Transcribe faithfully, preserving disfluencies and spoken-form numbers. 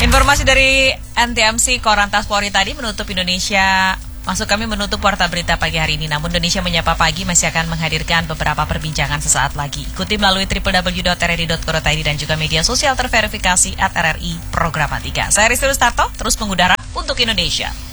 Informasi dari N T M C Korantas Polri tadi menutup Indonesia. Maksud kami menutup Warta Berita pagi hari ini. Namun Indonesia Menyapa Pagi masih akan menghadirkan beberapa perbincangan sesaat lagi. Ikuti melalui w w w dot r r i dot co dot i d dan juga media sosial terverifikasi at R R I Programatika. Saya Rizky Rustarto, terus mengudara untuk Indonesia.